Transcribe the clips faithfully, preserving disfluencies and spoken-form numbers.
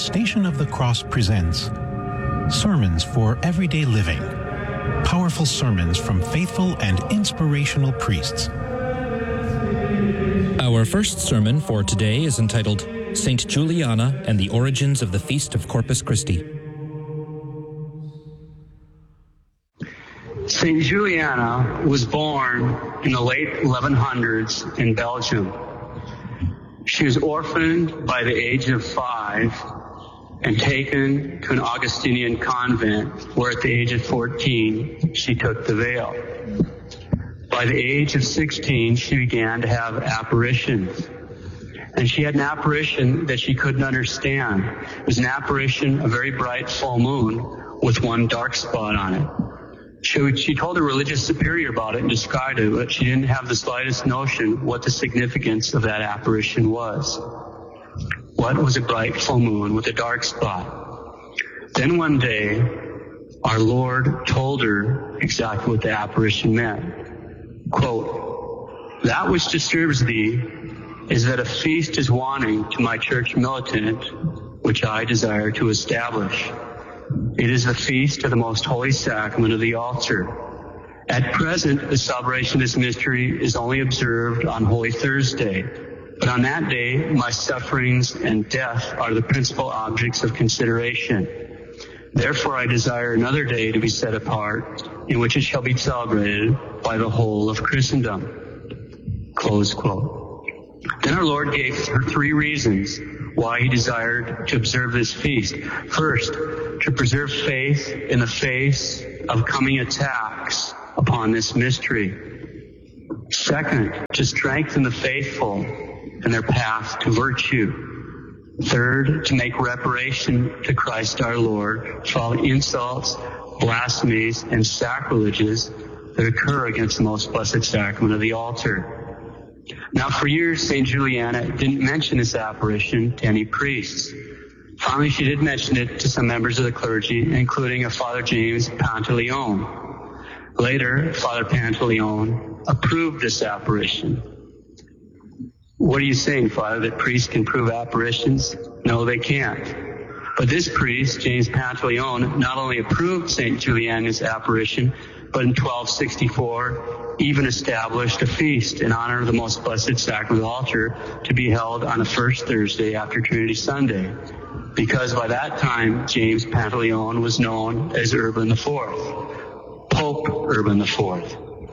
Station of the Cross presents Sermons for Everyday Living. Powerful sermons from faithful and inspirational priests. Our first sermon for today is entitled Saint Juliana and the Origins of the Feast of Corpus Christi. Saint Juliana was born in the late eleven hundreds in Belgium. She was orphaned by the age of five and taken to an Augustinian convent where at the age of fourteen she took the veil. By the age of sixteen she began to have apparitions. And she had an apparition that she couldn't understand. It was an apparition, a very bright full moon with one dark spot on it. She, she told her religious superior about it and described it, but she didn't have the slightest notion what the significance of that apparition was. What was a bright full moon with a dark spot? Then one day, our Lord told her exactly what the apparition meant. Quote, "That which disturbs thee is that a feast is wanting to my church militant, which I desire to establish. It is the feast of the most holy sacrament of the altar. At present, the celebration of this mystery is only observed on Holy Thursday, but on that day, my sufferings and death are the principal objects of consideration. Therefore, I desire another day to be set apart, in which it shall be celebrated by the whole of Christendom." Close quote. Then our Lord gave her three reasons why he desired to observe this feast. First, to preserve faith in the face of coming attacks upon this mystery. Second, to strengthen the faithful in their path to virtue. Third, to make reparation to Christ our Lord for all the insults, blasphemies, and sacrileges that occur against the most blessed sacrament of the altar. Now, for years, Saint Juliana didn't mention this apparition to any priests. Finally, she did mention it to some members of the clergy, including a Father James Pantaleone. Later, Father Pantaleone approved this apparition. What are you saying, Father, that priests can prove apparitions? No, they can't. But this priest, James Pantaleone, not only approved Saint Juliana's apparition, but in twelve sixty-four even established a feast in honor of the most blessed sacrament of the altar to be held on the first Thursday after Trinity Sunday, because by that time James Pantaleone was known as Urban the Fourth, Pope Urban the Fourth.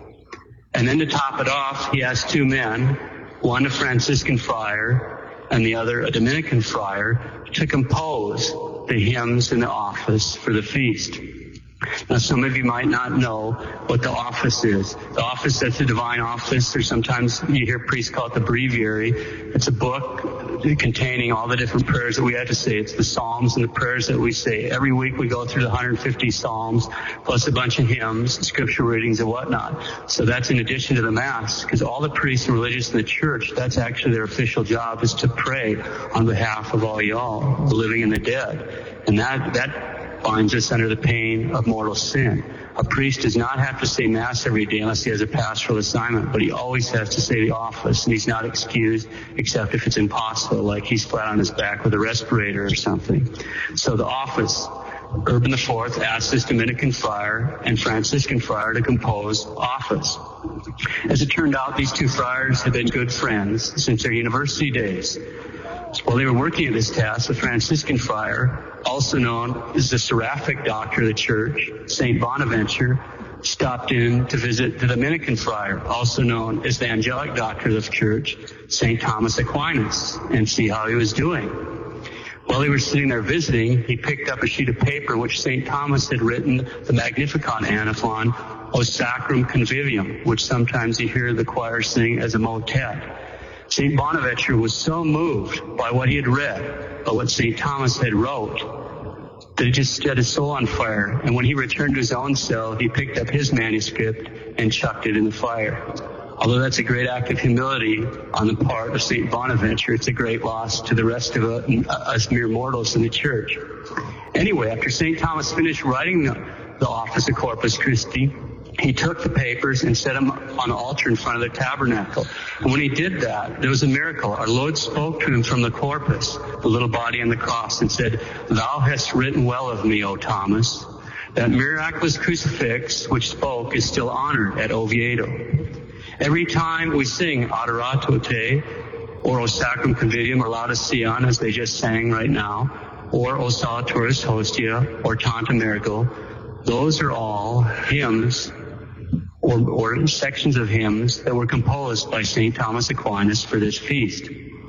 And then to top it off, he asked two men, one a Franciscan friar and the other a Dominican friar, to compose the hymns in the office for the feast. Now, some of you might not know what the office is. The office, that's the divine office, or sometimes you hear priests call it the breviary. It's a book containing all the different prayers that we have to say. It's the psalms and the prayers that we say. Every week we go through the one hundred fifty psalms, plus a bunch of hymns, scripture readings, and whatnot. So that's in addition to the Mass, because all the priests and religious in the church, that's actually their official job, is to pray on behalf of all y'all, the living and the dead. And that that binds us under the pain of mortal sin. A priest does not have to say Mass every day unless he has a pastoral assignment, but he always has to say the office, and he's not excused except if it's impossible, like he's flat on his back with a respirator or something. So the office, Urban the Fourth asked this Dominican friar and Franciscan friar to compose office. As it turned out, these two friars had been good friends since their university days. While they were working at this task, the Franciscan friar, also known as the seraphic doctor of the church, Saint Bonaventure, stopped in to visit the Dominican friar, also known as the angelic doctor of the church, Saint Thomas Aquinas, and see how he was doing. While they were sitting there visiting, he picked up a sheet of paper in which Saint Thomas had written the Magnificat antiphon, O Sacrum Convivium, which sometimes you hear the choir sing as a motet. Saint Bonaventure was so moved by what he had read, by what Saint Thomas had wrote, that it just set his soul on fire. And when he returned to his own cell, he picked up his manuscript and chucked it in the fire. Although that's a great act of humility on the part of Saint Bonaventure, it's a great loss to the rest of us mere mortals in the church. Anyway, after Saint Thomas finished writing the, the office of Corpus Christi, he took the papers and set them on an altar in front of the tabernacle. And when he did that, there was a miracle. Our Lord spoke to him from the corpus, the little body on the cross, and said, "Thou hast written well of me, O Thomas." That miraculous crucifix which spoke is still honored at Oviedo. Every time we sing Adorato Te, or O Sacrum Convivium, or Lauda Sion, as they just sang right now, or O Salutaris Hostia, or Tantum Ergo, those are all hymns or, or sections of hymns that were composed by Saint Thomas Aquinas for this feast.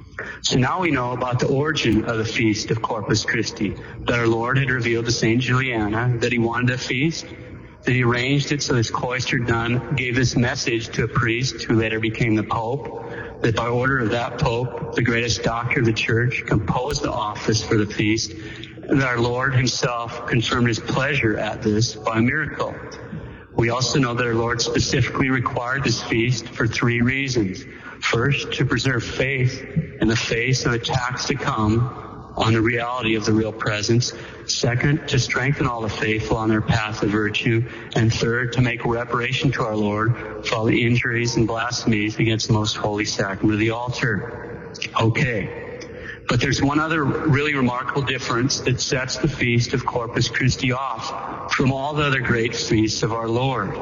So now we know about the origin of the feast of Corpus Christi, that our Lord had revealed to Saint Juliana that he wanted a feast, that he arranged it so this cloistered nun gave this message to a priest who later became the Pope, that by order of that Pope, the greatest doctor of the Church, composed the office for the feast, and that our Lord himself confirmed his pleasure at this by miracle. We also know that our Lord specifically required this feast for three reasons. First, to preserve faith in the face of attacks to come on the reality of the real presence. Second, to strengthen all the faithful on their path of virtue. And third, to make reparation to our Lord for all the injuries and blasphemies against the most holy sacrament of the altar. Okay. But there's one other really remarkable difference that sets the feast of Corpus Christi off from all the other great feasts of our Lord.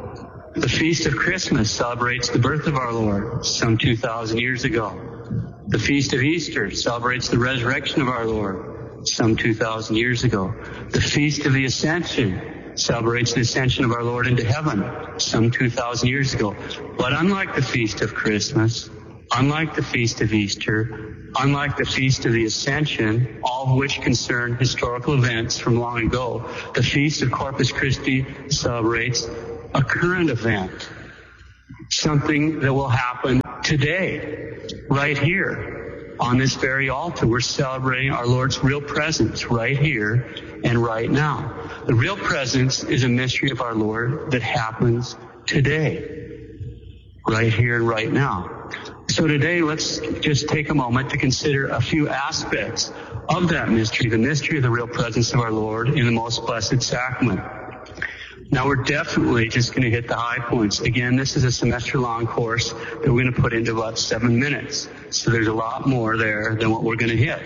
The Feast of Christmas celebrates the birth of our Lord some two thousand years ago. The Feast of Easter celebrates the resurrection of our Lord some two thousand years ago. The Feast of the Ascension celebrates the ascension of our Lord into heaven some two thousand years ago. But unlike the Feast of Christmas, unlike the Feast of Easter, unlike the Feast of the Ascension, all of which concern historical events from long ago, the Feast of Corpus Christi celebrates a current event, something that will happen today, right here, on this very altar. We're celebrating our Lord's real presence right here and right now. The real presence is a mystery of our Lord that happens today, right here and right now. So today, let's just take a moment to consider a few aspects of that mystery, the mystery of the real presence of our Lord in the most blessed sacrament. Now, we're definitely just going to hit the high points. Again, this is a semester-long course that we're going to put into about seven minutes. So there's a lot more there than what we're going to hit.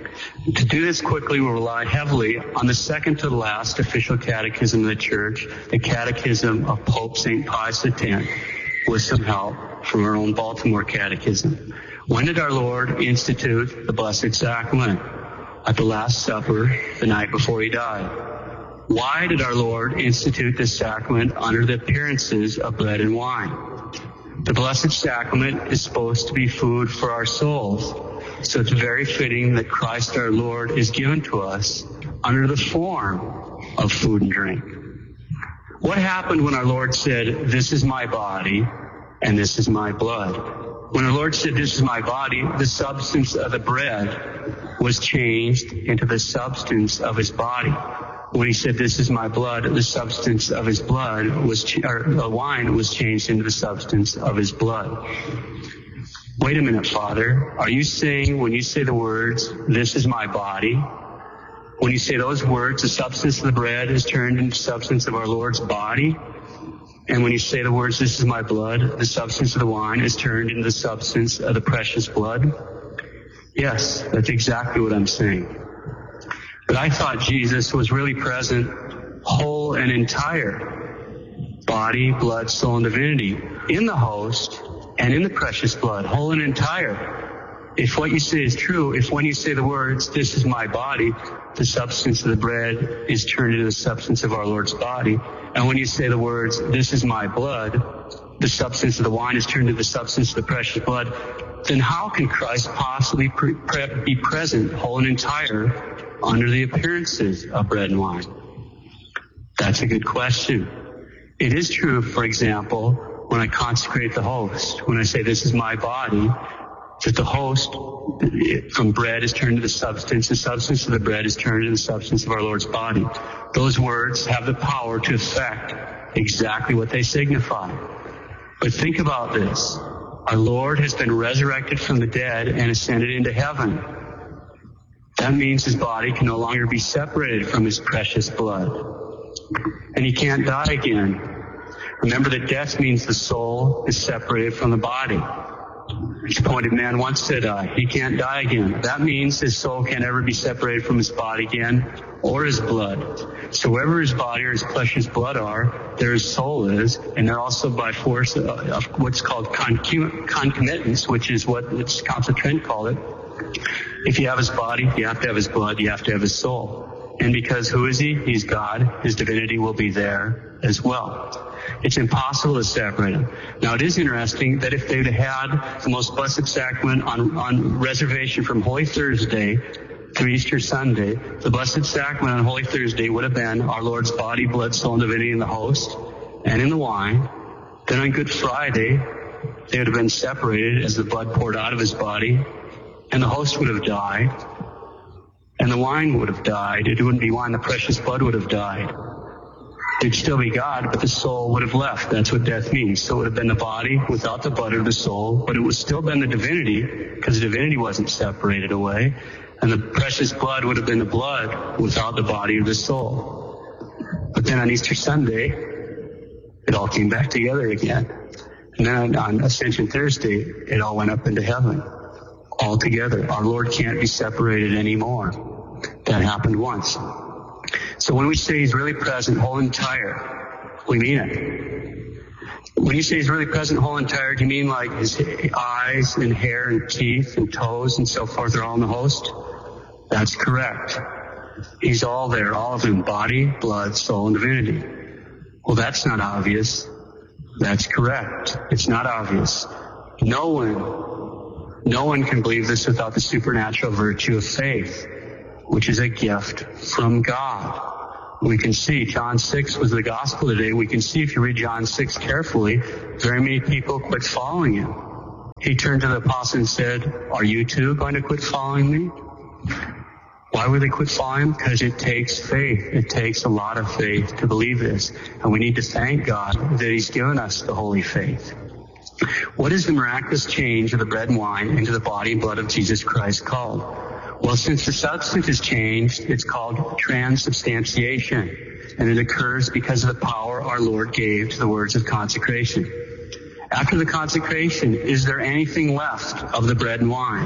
To do this quickly, we'll rely heavily on the second to the last official catechism of the Church, the Catechism of Pope Saint Pius X, with some help from our own Baltimore Catechism. When did our Lord institute the Blessed Sacrament? At the Last Supper, the night before he died. Why did our Lord institute this sacrament under the appearances of bread and wine? The Blessed Sacrament is supposed to be food for our souls, so it's very fitting that Christ our Lord is given to us under the form of food and drink. What happened when our Lord said, "This is my body and this is my blood"? When our Lord said, "This is my body," the substance of the bread was changed into the substance of his body. When he said, "This is my blood," the substance of his blood was, ch- or the wine was changed into the substance of his blood. Wait a minute, Father. Are you saying when you say the words, "This is my body," when you say those words, the substance of the bread is turned into the substance of our Lord's body? And when you say the words, "This is my blood," the substance of the wine is turned into the substance of the precious blood? Yes, that's exactly what I'm saying. But I thought Jesus was really present, whole and entire, body, blood, soul, and divinity, in the host and in the precious blood, whole and entire. If what you say is true, if when you say the words, "This is my body," the substance of the bread is turned into the substance of our Lord's body, and when you say the words, "This is my blood," the substance of the wine is turned into the substance of the precious blood, then how can Christ possibly pre- pre- be present, whole and entire, under the appearances of bread and wine? That's a good question. It is true, for example, when I consecrate the host, when I say, "This is my body," that the host from bread is turned to the substance, the substance of the bread is turned into the substance of our Lord's body. Those words have the power to affect exactly what they signify. But think about this. Our Lord has been resurrected from the dead and ascended into heaven. That means his body can no longer be separated from his precious blood. And he can't die again. Remember that death means the soul is separated from the body. Each appointed man wants to die. He can't die again. That means his soul can't ever be separated from his body again or his blood. So wherever his body or his flesh, his blood are, there his soul is, and they're also by force of what's called concu- concomitance, which is what Council of Trent called it. If you have his body, you have to have his blood, you have to have his soul. And because who is he? He's God. His divinity will be there as well. It's impossible to separate them. Now, it is interesting that if they'd had the most blessed sacrament on, on reservation from Holy Thursday to Easter Sunday, the blessed sacrament on Holy Thursday would have been our Lord's body, blood, soul, and divinity in the host and in the wine. Then on Good Friday, they would have been separated as the blood poured out of his body, and the host would have died, and the wine would have died. It wouldn't be wine, the precious blood would have died. It'd still be God, but the soul would have left. That's what death means. So it would have been the body without the blood of the soul, but it would still been the divinity, because the divinity wasn't separated away. And the precious blood would have been the blood without the body of the soul. But then on Easter Sunday, it all came back together again. And then on Ascension Thursday, it all went up into heaven. All together. Our Lord can't be separated anymore. That happened once. So when we say he's really present, whole and entire, we mean it. When you say he's really present, whole and entire, do you mean like his eyes and hair and teeth and toes and so forth are all in the host? That's correct. He's all there, all of him, body, blood, soul, and divinity. Well, that's not obvious. That's correct. It's not obvious. No one, no one can believe this without the supernatural virtue of faith, which is a gift from God. We can see John six was the gospel today. We can see if you read John six carefully, very many people quit following him. He turned to the apostle and said, "Are you too going to quit following me?" Why would they quit following him? Because it takes faith. It takes a lot of faith to believe this. And we need to thank God that he's given us the holy faith. What is the miraculous change of the bread and wine into the body and blood of Jesus Christ called? Well, since the substance is changed, it's called transubstantiation, and it occurs because of the power our Lord gave to the words of consecration. After the consecration, is there anything left of the bread and wine?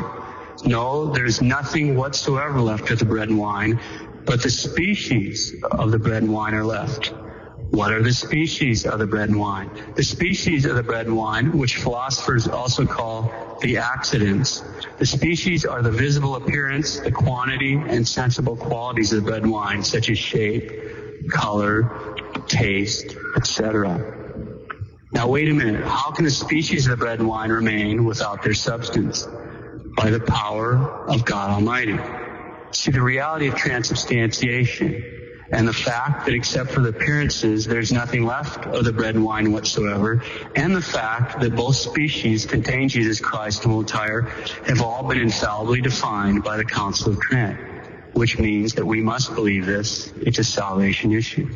No, there's nothing whatsoever left of the bread and wine, but the species of the bread and wine are left. What are the species of the bread and wine? The species of the bread and wine, which philosophers also call the accidents. The species are the visible appearance, the quantity, and sensible qualities of the bread and wine, such as shape, color, taste, et cetera. Now wait a minute. How can the species of the bread and wine remain without their substance? By the power of God Almighty. See, the reality of transubstantiation and the fact that except for the appearances, there's nothing left of the bread and wine whatsoever, and the fact that both species contain Jesus Christ and whole entire, have all been infallibly defined by the Council of Trent, which means that we must believe this. It's a salvation issue.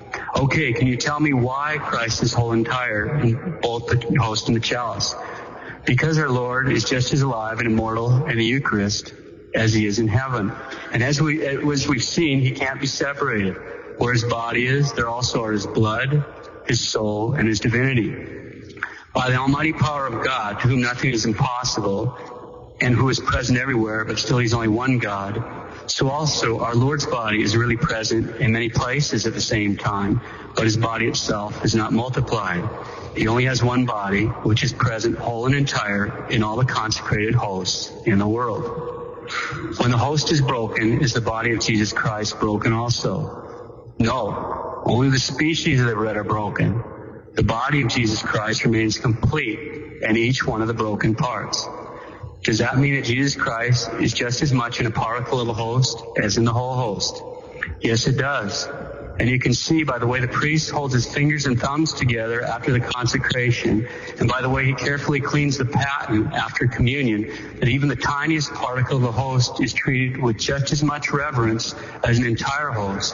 Okay, can you tell me why Christ is whole entire in both the host and the chalice? Because our Lord is just as alive and immortal in the Eucharist as he is in heaven. And as we as we've seen, he can't be separated. Where his body is, there also are his blood, his soul, and his divinity. By the almighty power of God, to whom nothing is impossible, and who is present everywhere, but still he's only one God, so also our Lord's body is really present in many places at the same time, but his body itself is not multiplied. He only has one body, which is present whole and entire in all the consecrated hosts in the world. When the host is broken, is the body of Jesus Christ broken also? No. Only the species of the bread are broken. The body of Jesus Christ remains complete in each one of the broken parts. Does that mean that Jesus Christ is just as much in a particle of a host as in the whole host? Yes, it does. And you can see by the way the priest holds his fingers and thumbs together after the consecration, and by the way he carefully cleans the paten after communion, that even the tiniest particle of the host is treated with just as much reverence as an entire host.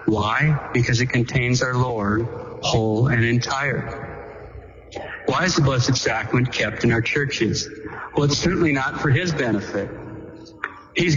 Why? Because it contains our Lord, whole and entire. Why is the Blessed Sacrament kept in our churches? Well, it's certainly not for his benefit. He's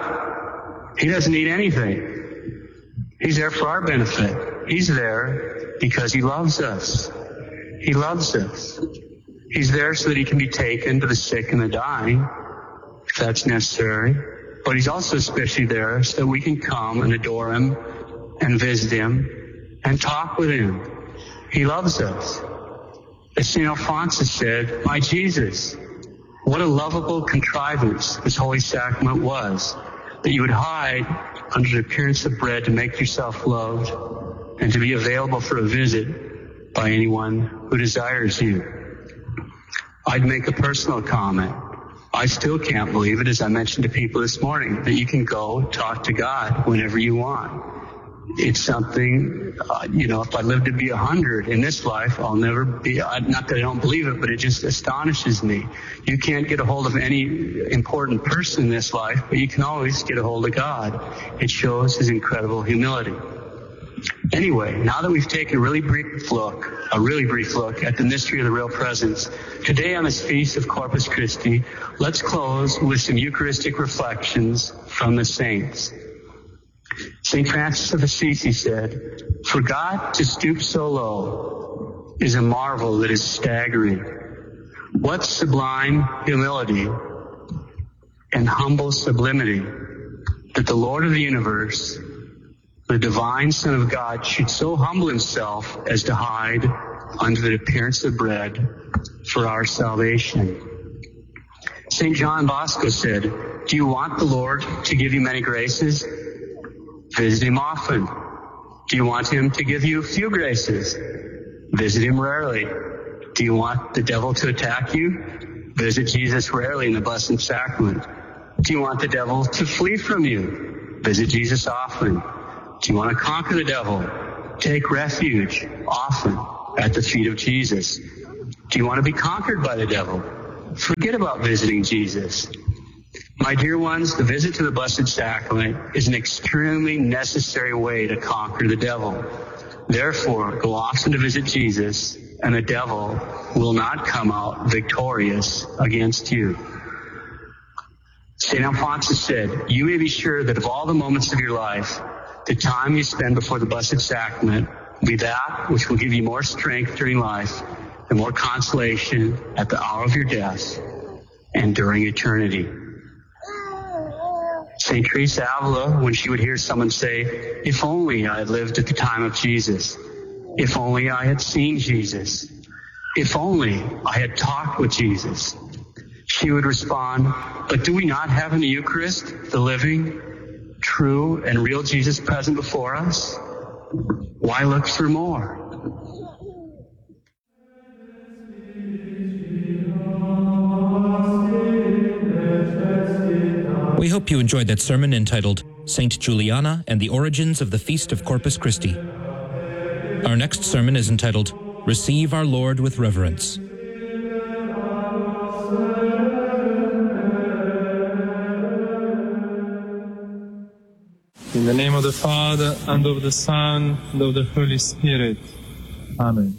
God. He doesn't need anything. He's there for our benefit. He's there because he loves us. He loves us. He's there so that he can be taken to the sick and the dying, if that's necessary. But he's also especially there so that we can come and adore him and visit him and talk with him. He loves us. As Saint Alphonsus said, "My Jesus, what a lovable contrivance this Holy Sacrament was, that you would hide under the appearance of bread to make yourself loved and to be available for a visit by anyone who desires you." I'd make a personal comment. I still can't believe it, as I mentioned to people this morning, that you can go talk to God whenever you want. It's something, uh, you know, if I live to be a hundred in this life, I'll never be, uh, not that I don't believe it, but it just astonishes me. You can't get a hold of any important person in this life, but you can always get a hold of God. It shows his incredible humility. Anyway, now that we've taken a really brief look, a really brief look at the mystery of the real presence, today on this feast of Corpus Christi, let's close with some Eucharistic reflections from the saints. Saint Francis of Assisi said, "For God to stoop so low is a marvel that is staggering. What sublime humility and humble sublimity that the Lord of the universe, the divine Son of God, should so humble himself as to hide under the appearance of bread for our salvation." Saint John Bosco said, "Do you want the Lord to give you many graces? Visit him often. Do you want him to give you few graces? Visit him rarely. Do you want the devil to attack you? Visit Jesus rarely in the Blessed Sacrament. Do you want the devil to flee from you? Visit Jesus often. Do you want to conquer the devil? Take refuge often at the feet of Jesus. Do you want to be conquered by the devil? Forget about visiting Jesus. My dear ones, the visit to the Blessed Sacrament is an extremely necessary way to conquer the devil. Therefore, go often to visit Jesus, and the devil will not come out victorious against you. Saint Alphonsus said, "You may be sure that of all the moments of your life, the time you spend before the Blessed Sacrament will be that which will give you more strength during life and more consolation at the hour of your death and during eternity." Saint Teresa Avila, when she would hear someone say, "If only I had lived at the time of Jesus. If only I had seen Jesus. If only I had talked with Jesus," she would respond, "But do we not have in the Eucharist the living, true, and real Jesus present before us? Why look for more?" We hope you enjoyed that sermon entitled Saint Juliana and the Origins of the Feast of Corpus Christi. Our next sermon is entitled Receive Our Lord with Reverence. In the name of the Father, and of the Son, and of the Holy Spirit. Amen.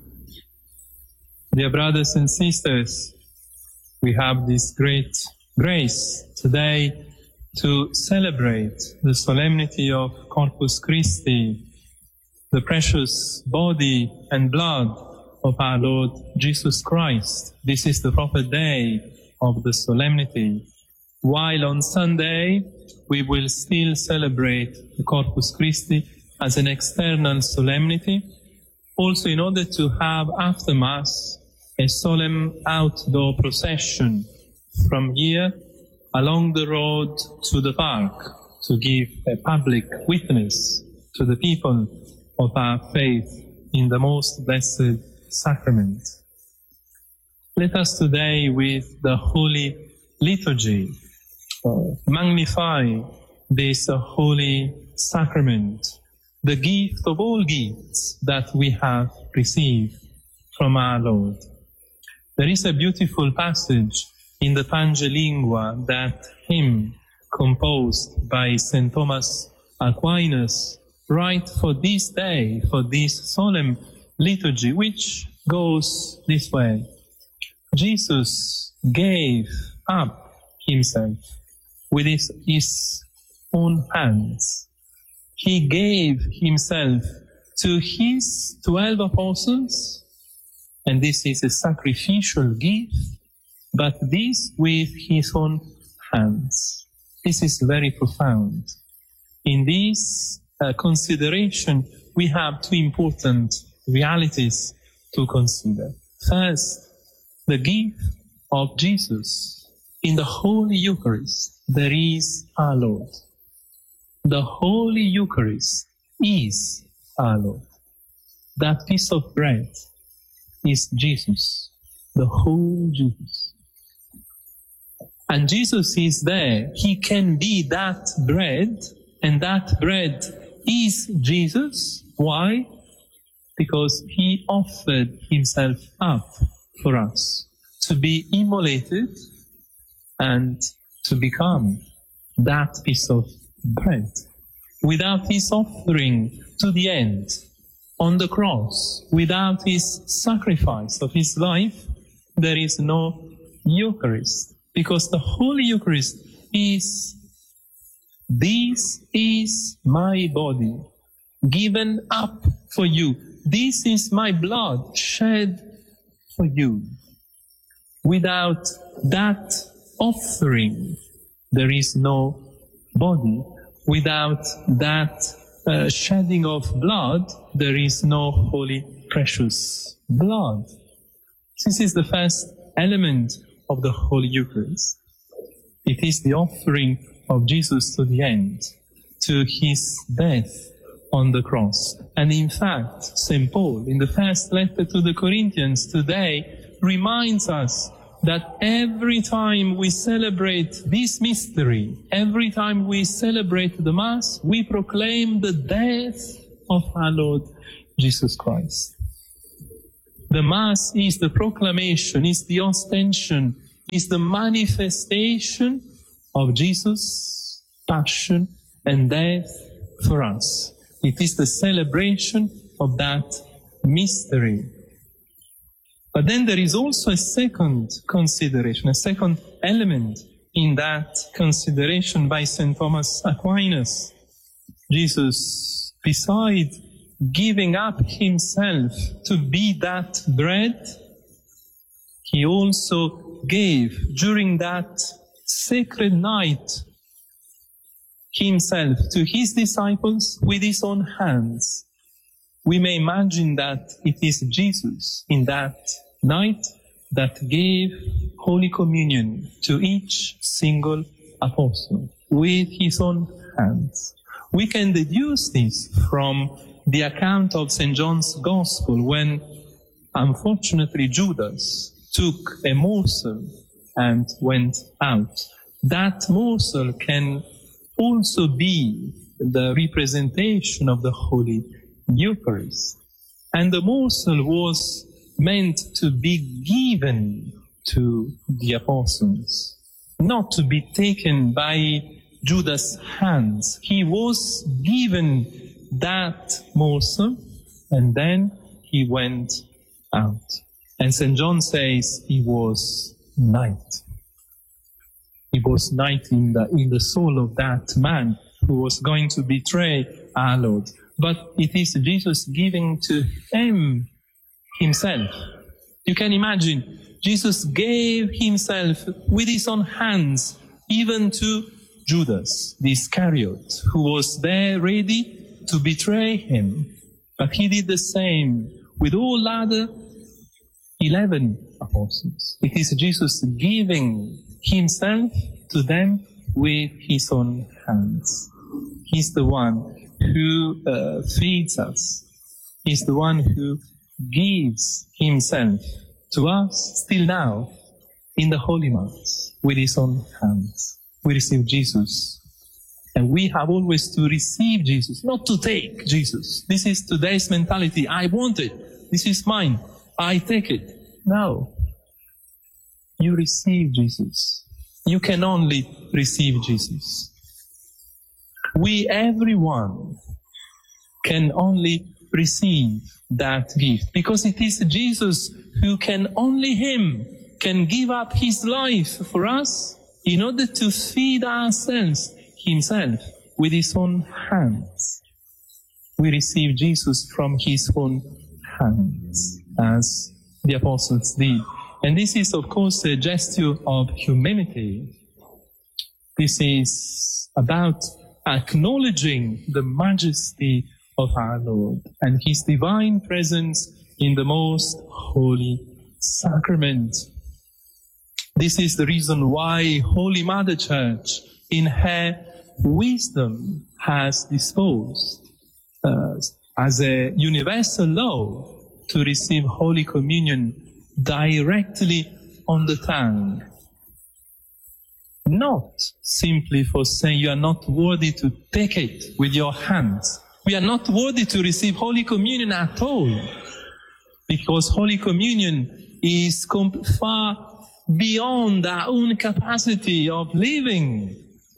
Dear brothers and sisters, we have this great grace today to celebrate the solemnity of Corpus Christi, the precious body and blood of our Lord Jesus Christ. This is the proper day of the solemnity. While on Sunday we will still celebrate the Corpus Christi as an external solemnity, also in order to have after Mass a solemn outdoor procession from here along the road to the park to give a public witness to the people of our faith in the most blessed sacrament. Let us today, with the Holy Liturgy, uh, magnify this uh, holy sacrament, the gift of all gifts that we have received from our Lord. There is a beautiful passage in the Pange Lingua, that hymn composed by Saint Thomas Aquinas, right for this day, for this solemn liturgy, which goes this way. Jesus gave up himself with his, his own hands. He gave himself to his twelve apostles and this is a sacrificial gift, but this with his own hands. This is very profound. In this uh, consideration, we have two important realities to consider. First, the gift of Jesus. In the Holy Eucharist, there is our Lord. The Holy Eucharist is our Lord. That piece of bread is Jesus, the whole Jesus. And Jesus is there. He can be that bread, and that bread is Jesus. Why? Because he offered himself up for us to be immolated and to become that piece of bread. Without his offering to the end on the cross, without his sacrifice of his life, there is no Eucharist. Because the Holy Eucharist is, this is my body given up for you. This is my blood shed for you. Without that offering, there is no body. Without that uh, shedding of blood, there is no holy, precious blood. This is the first element of the Holy Eucharist. It is the offering of Jesus to the end, to his death on the cross. And in fact, Saint Paul, in the first letter to the Corinthians today, reminds us that every time we celebrate this mystery, every time we celebrate the Mass, we proclaim the death of our Lord Jesus Christ. The Mass is the proclamation, is the ostension, is the manifestation of Jesus' passion and death for us. It is the celebration of that mystery. But then there is also a second consideration, a second element in that consideration by Saint Thomas Aquinas. Jesus, beside giving up himself to be that bread, he also gave during that sacred night himself to his disciples with his own hands. We may imagine that it is Jesus in that night that gave Holy Communion to each single apostle with his own hands. We can deduce this from the account of Saint John's Gospel when, unfortunately, Judas took a morsel and went out. That morsel can also be the representation of the Holy Eucharist. And the morsel was meant to be given to the apostles, not to be taken by Judas' hands. He was given that morsel, and then he went out. And Saint John says he was night. He was night in the, in the soul of that man who was going to betray our Lord. But it is Jesus giving to him himself. You can imagine, Jesus gave himself with his own hands, even to Judas, the Iscariot, who was there ready to betray him. But he did the same with all other eleven apostles. It is Jesus giving himself to them with his own hands. He's the one who uh, feeds us. He's the one who gives himself to us still now in the Holy Mass with his own hands. We receive Jesus. And we have always to receive Jesus, not to take Jesus. This is today's mentality. I want it. This is mine. I take it. No. You receive Jesus. You can only receive Jesus. We, everyone, can only receive that gift, because it is Jesus who can, only him, can give up his life for us in order to feed ourselves himself with his own hands. We receive Jesus from his own hands, as the apostles did. And this is, of course, a gesture of humility. This is about acknowledging the majesty of our Lord and His divine presence in the most holy sacrament. This is the reason why Holy Mother Church, in her wisdom, has disposed uh, as a universal law to receive Holy Communion directly on the tongue. Not simply for saying you are not worthy to take it with your hands. We are not worthy to receive Holy Communion at all, because Holy Communion is far beyond our own capacity of living.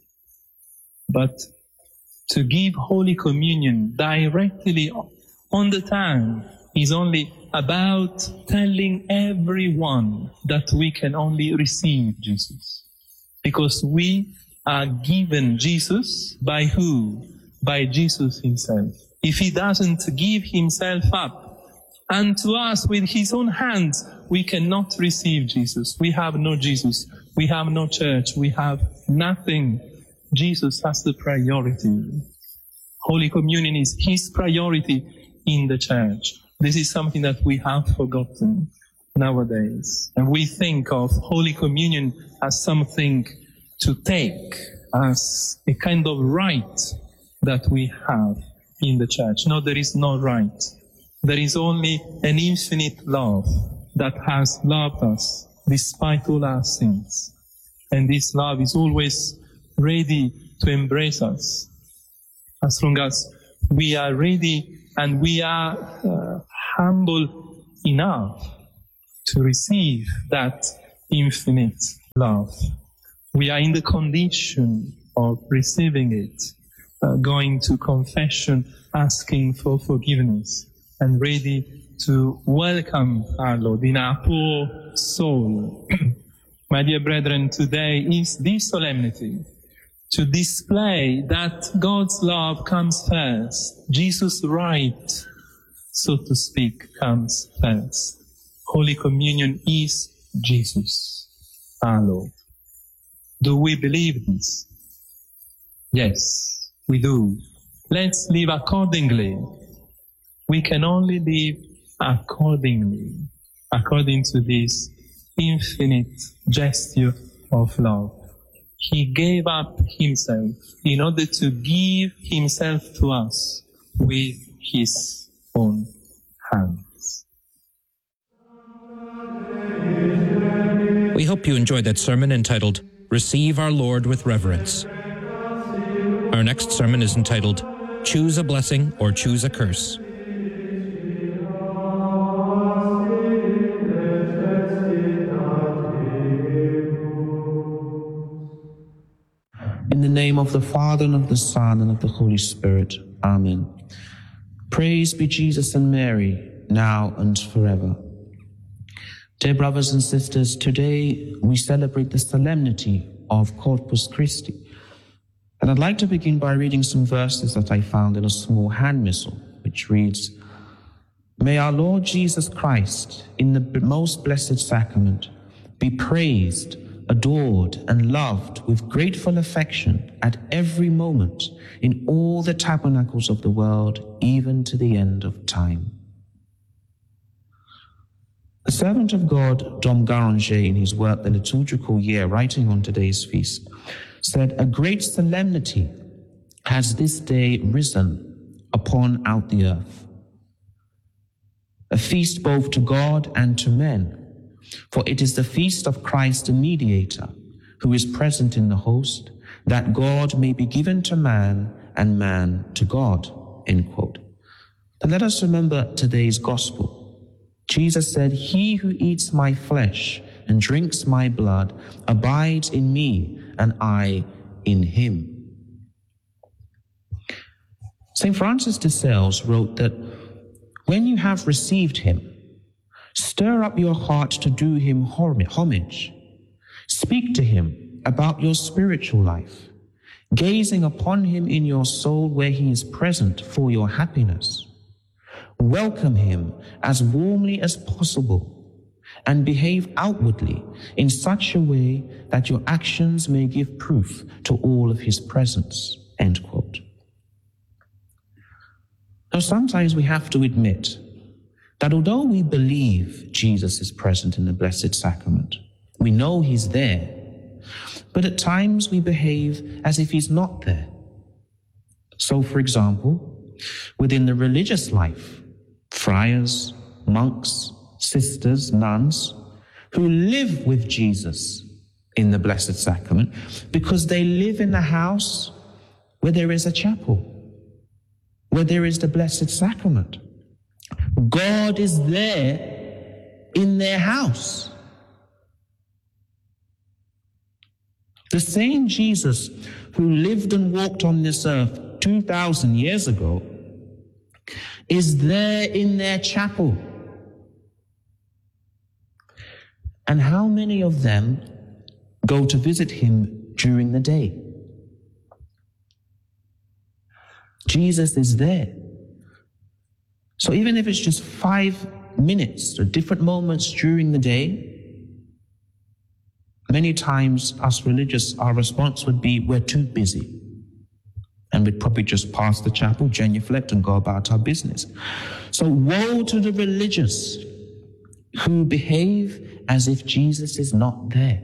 But to give Holy Communion directly on the tongue is only about telling everyone that we can only receive Jesus. Because we are given Jesus by who? By Jesus Himself. If He doesn't give Himself up unto us with His own hands, we cannot receive Jesus. We have no Jesus. We have no church. We have nothing. Jesus has the priority. Holy Communion is His priority in the church. This is something that we have forgotten nowadays. And we think of Holy Communion as something to take, as a kind of right that we have in the church. No, there is no right. There is only an infinite love that has loved us despite all our sins. And this love is always ready to embrace us as long as we are ready and we are uh, humble enough to receive that infinite love. We are in the condition of receiving it, uh, going to confession, asking for forgiveness, and ready to welcome our Lord in our poor soul. My dear brethren, today is this solemnity to display that God's love comes first. Jesus' right, so to speak, comes first. Holy Communion is Jesus, our Lord. Do we believe this? Yes, we do. Let's live accordingly. We can only live accordingly, according to this infinite gesture of love. He gave up Himself in order to give Himself to us with His own hands. We hope you enjoyed that sermon entitled, Receive Our Lord with Reverence. Our next sermon is entitled, Choose a Blessing or Choose a Curse. In the name of the Father, and of the Son, and of the Holy Spirit. Amen. Praise be Jesus and Mary, now and forever. Dear brothers and sisters, today we celebrate the solemnity of Corpus Christi. And I'd like to begin by reading some verses that I found in a small hand missal, which reads, May our Lord Jesus Christ, in the most blessed sacrament, be praised, adored, and loved with grateful affection at every moment in all the tabernacles of the world, even to the end of time. The servant of God, Dom Guéranger, in his work, The Liturgical Year, writing on today's feast, said, A great solemnity has this day risen upon out the earth, a feast both to God and to men, for it is the feast of Christ the mediator, who is present in the host, that God may be given to man and man to God. End quote. And let us remember today's gospel. Jesus said, He who eats my flesh and drinks my blood abides in me, and I in him. Saint Francis de Sales wrote that when you have received him, stir up your heart to do him homage. Speak to him about your spiritual life, gazing upon him in your soul where he is present for your happiness. Welcome him as warmly as possible and behave outwardly in such a way that your actions may give proof to all of his presence. End quote. Now, sometimes we have to admit that although we believe Jesus is present in the Blessed Sacrament, we know he's there, but at times we behave as if he's not there. So, for example, within the religious life, friars, monks, sisters, nuns, who live with Jesus in the Blessed Sacrament because they live in a house where there is a chapel, where there is the Blessed Sacrament. God is there in their house. The same Jesus who lived and walked on this earth two thousand years ago is there in their chapel. And how many of them go to visit him during the day? Jesus is there. So even if it's just five minutes or different moments during the day, many times us religious, our response would be, we're too busy. And we'd probably just pass the chapel, genuflect, and go about our business. So woe to the religious who behave as if Jesus is not there.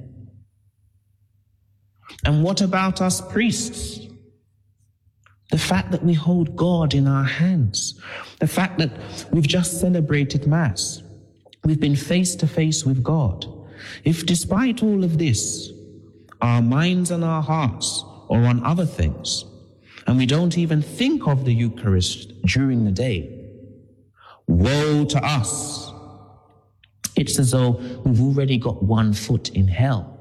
And what about us priests? The fact that we hold God in our hands, the fact that we've just celebrated Mass, we've been face to face with God. If despite all of this, our minds and our hearts are on other things, and we don't even think of the Eucharist during the day, woe to us. It's as though we've already got one foot in hell.